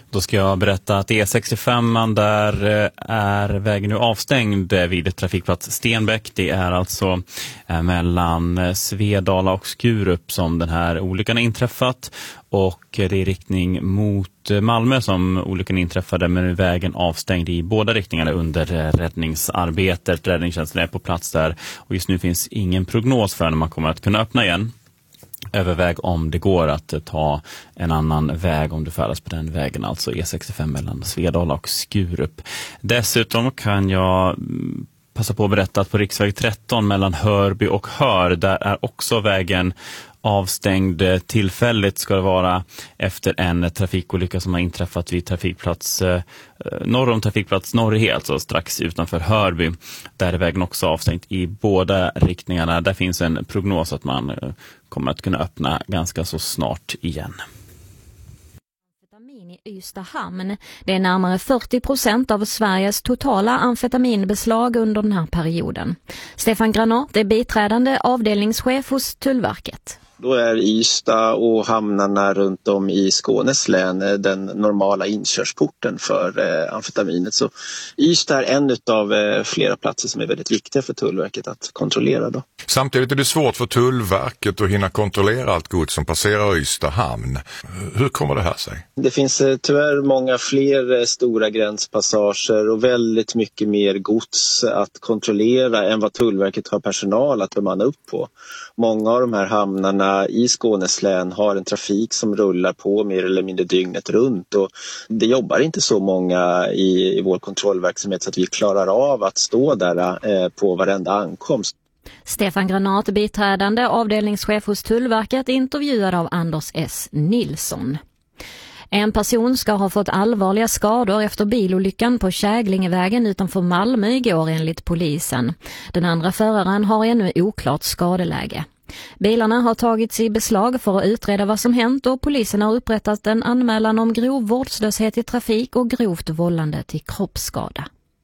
Då ska jag berätta att E65 där är vägen nu avstängd vid trafikplats Stenbäck. Det är alltså mellan Svedala och Skurup som den här olyckan är inträffat. Och det är i riktning mot Malmö som olyckan inträffade, men vägen avstängd i båda riktningarna under räddningsarbetet. Räddningstjänsten är på plats där och just nu finns ingen prognos för när man kommer att kunna öppna igen. Överväg om det går att ta en annan väg om du färdas på den vägen, alltså E65 mellan Svedala och Skurup. Dessutom kan jag passa på att berätta att på riksväg 13 mellan Hörby och Hör, där är också vägen avstängd tillfälligt, ska det vara, efter en trafikolycka som har inträffat vid trafikplats norr om trafikplats Norrhe, alltså strax utanför Hörby. Där är vägen också avstängd i båda riktningarna. Där finns en prognos att man kommer att kunna öppna ganska så snart igen. I Ystad hamn. Det är närmare 40% av Sveriges totala amfetaminbeslag under den här perioden. Stefan Granat är biträdande avdelningschef hos Tullverket. Då är Ystad och hamnarna runt om i Skånes län den normala inkörsporten för amfetaminet. Så Ystad är en av flera platser som är väldigt viktiga för Tullverket att kontrollera då. Samtidigt är det svårt för Tullverket att hinna kontrollera allt gods som passerar Ystad hamn. Hur kommer det här sig? Det finns tyvärr många fler stora gränspassager och väldigt mycket mer gods att kontrollera än vad Tullverket har personal att bemanna upp på. Många av de här hamnarna i Skånes län har en trafik som rullar på mer eller mindre dygnet runt och det jobbar inte så många i vår kontrollverksamhet så att vi klarar av att stå där på varenda ankomst. Stefan Granat, biträdande avdelningschef hos Tullverket, intervjuad av Anders S. Nilsson. En person ska ha fått allvarliga skador efter bilolyckan på Käglingevägen utanför Malmö igår enligt polisen. Den andra föraren har ännu oklart skadeläge. Bilarna har tagits i beslag för att utreda vad som hänt och polisen har upprättat en anmälan om grov vårdslöshet i trafik och grovt vållande till kroppsskada.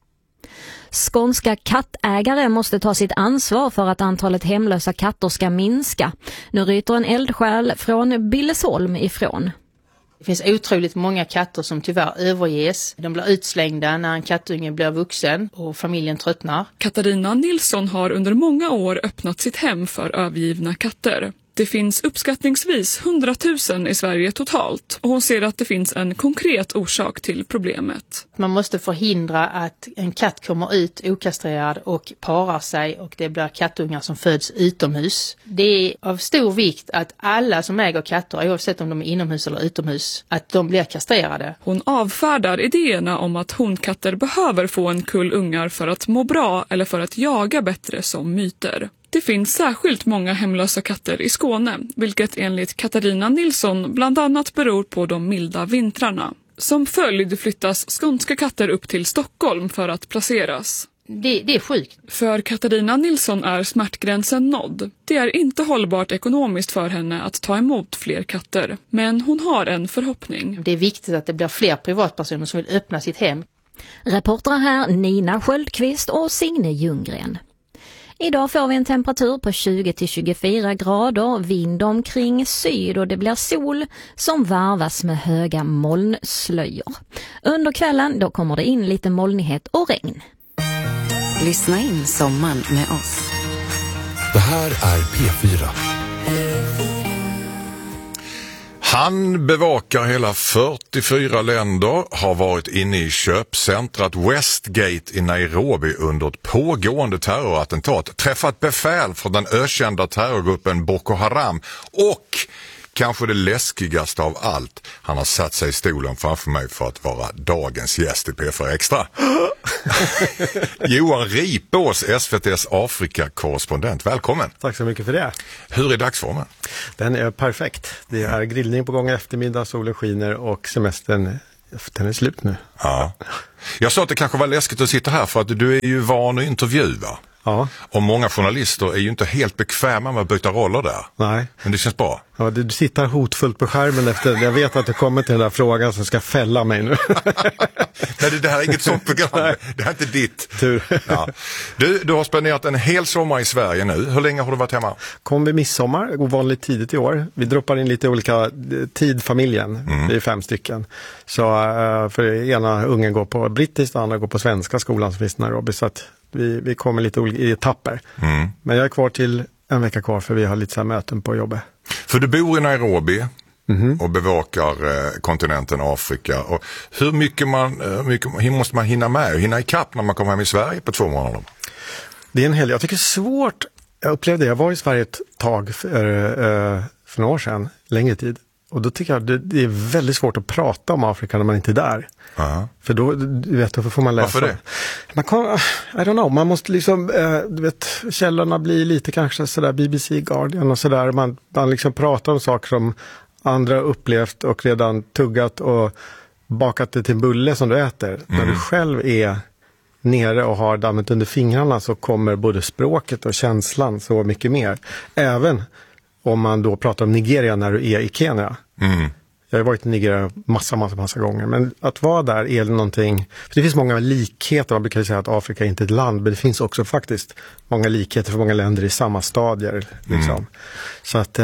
Skånska kattägare måste ta sitt ansvar för att antalet hemlösa katter ska minska. Nu ryter en eldsjäl från Billesholm ifrån. Det finns otroligt många katter som tyvärr överges. De blir utslängda när en kattunge blir vuxen och familjen tröttnar. Katarina Nilsson har under många år öppnat sitt hem för övergivna katter. Det finns uppskattningsvis 100 000 i Sverige totalt och hon ser att det finns en konkret orsak till problemet. Man måste förhindra att en katt kommer ut okastrerad och parar sig och det blir kattungar som föds utomhus. Det är av stor vikt att alla som äger katter, oavsett om de är inomhus eller utomhus, att de blir kastrerade. Hon avfärdar idéerna om att hundkatter behöver få en kull ungar för att må bra eller för att jaga bättre som myter. Det finns särskilt många hemlösa katter i Skåne, vilket enligt Katarina Nilsson bland annat beror på de milda vintrarna. Som följd flyttas skånska katter upp till Stockholm för att placeras. Det är sjukt. För Katarina Nilsson är smärtgränsen nådd. Det är inte hållbart ekonomiskt för henne att ta emot fler katter. Men hon har en förhoppning. Det är viktigt att det blir fler privatpersoner som vill öppna sitt hem. Reportrar här Nina Sköldqvist och Signe Ljunggren. Idag får vi en temperatur på 20-24 grader, vind omkring syd och det blir sol som varvas med höga molnslöjor. Under kvällen då kommer det in lite molnighet och regn. Lyssna in sommaren med oss. Det här är P4. Han bevakar hela 44 länder, har varit inne i köpcentrat Westgate i Nairobi under ett pågående terrorattentat, träffat befäl från den ökända terrorgruppen Boko Haram och kanske det läskigaste av allt, han har satt sig i stolen framför mig för att vara dagens gäst i P4 Extra. Johan Ripås, SVT:s Afrika-korrespondent. Välkommen. Tack så mycket för det. Hur är dagsformen? Den är perfekt. Det är grillning på gång eftermiddag, solen skiner och semestern den är slut nu. Ja. Jag sa att det kanske var läskigt att sitta här för att du är ju van att intervjua. Ja. Och många journalister är ju inte helt bekväma med att byta roller där. Nej. Men det känns bra. Ja, du sitter hotfullt på skärmen efter, jag vet att du kommer till den där frågan som ska fälla mig nu. Nej, det här är inget sånt program. Nej. Det här är inte ditt. Tur. Ja. Du har spenderat en hel sommar i Sverige nu. Hur länge har du varit hemma? Kom vid midsommar, ovanligt tidigt i år. Vi droppar in lite olika tidfamiljen. Vi är 5 stycken. Så för ena ungen går på brittiskt, andra går på svenska skolan som finns i Nairobi. Så att vi kommer lite i etapper. Men jag är kvar till en vecka kvar för vi har lite så här möten på jobbet. För du bor i Nairobi och bevakar kontinenten Afrika. Och hur måste man hinna med och hinna ikapp när man kommer hem i Sverige på 2 månader? Det är en hel, jag tycker det är svårt. Jag upplevde, jag var i Sverige ett tag för några år sedan, längre tid. Och då tycker jag det är väldigt svårt att prata om Afrika när man inte är där. För då, då får man läsa. Varför det? Man kan, I don't know, man måste liksom, källorna blir lite kanske sådär BBC, Guardian och sådär. Man liksom pratar om saker som andra upplevt och redan tuggat och bakat det till en bulle som du äter. När du själv är nere och har dammet under fingrarna så kommer både språket och känslan så mycket mer. Även om man då pratar om Nigeria när du är i Kenya. Jag har varit i Nigeria massa gånger. Men att vara där är någonting. För det finns många likheter. Man brukar säga att Afrika är inte ett land. Men det finns också faktiskt många likheter för många länder i samma stadier. Liksom. Så att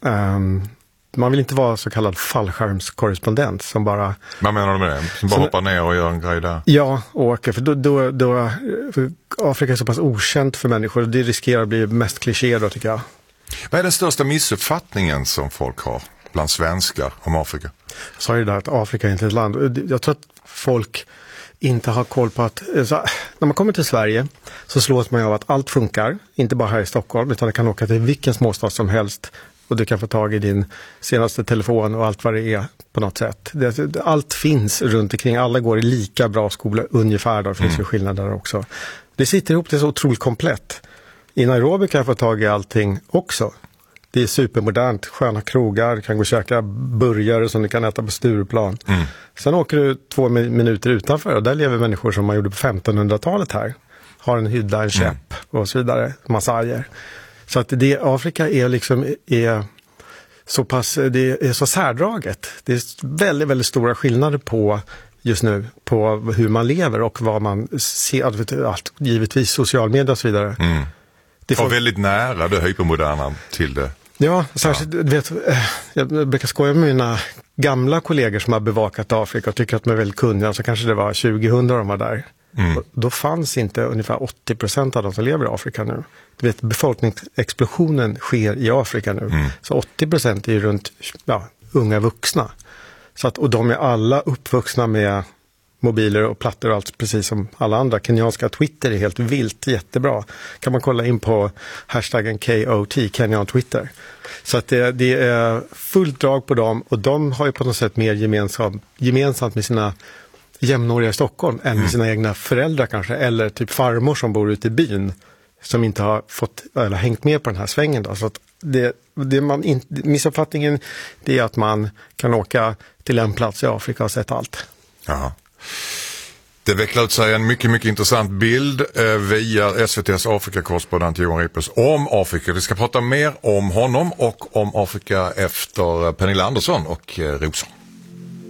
man vill inte vara så kallad fallskärmskorrespondent som bara... Vad menar du med det? Som bara hoppar ner och gör en grej där? Ja, och åker. För Afrika är så pass okänt för människor. Det riskerar att bli mest kliché då tycker jag. Vad är den största missuppfattningen som folk har bland svenskar om Afrika? Jag sa ju där att Afrika är inte ett land. Jag tror att folk inte har koll på att... Så, när man kommer till Sverige så slås man av att allt funkar. Inte bara här i Stockholm utan det kan åka till vilken småstad som helst. Och du kan få tag i din senaste telefon och allt vad det är på något sätt. Allt finns runt omkring. Alla går i lika bra skolor ungefär. Då finns ju skillnader också. Det sitter ihop, det är så otroligt komplett. I Nairobi kan jag få tag i allting också. Det är supermodernt, sköna krogar, kan gå och käka burgare som du kan äta på Stureplan. Sen åker du 2 minuter utanför och där lever människor som man gjorde på 1500-talet här. Har en hydda, en käpp och så vidare, massager. Så att Afrika är liksom så pass, det är så särdraget. Det är väldigt, väldigt stora skillnader på just nu på hur man lever och vad man ser, givetvis socialmedia och så vidare. Det var väldigt nära det hypermoderna till det. Ja, särskilt, du vet, jag brukar skoja med mina gamla kollegor som har bevakat Afrika och tycker att de är väldigt kunniga, så kanske det var 2000 de var där. Då fanns inte ungefär 80% av de som lever i Afrika nu. Du vet, befolkningsexplosionen sker i Afrika nu. Så 80% är ju runt unga vuxna. Så att, och de är alla uppvuxna med mobiler och plattor och allt precis som alla andra. Kenyanska Twitter är helt vilt, jättebra. Kan man kolla in på hashtaggen KOT, Kenyan Twitter. Så att det är fullt drag på dem och de har ju på något sätt mer gemensamt med sina jämnåriga i Stockholm än med sina egna föräldrar kanske, eller typ farmor som bor ute i byn som inte har fått eller hängt med på den här svängen då. Så att missuppfattningen det är att man kan åka till en plats i Afrika och sett allt. Jaha. Det vecklar ut sig en mycket, mycket intressant bild via SVT:s Afrika-korrespondent Johan Rippers om Afrika. Vi ska prata mer om honom och om Afrika efter Pernilla Andersson och Rosa.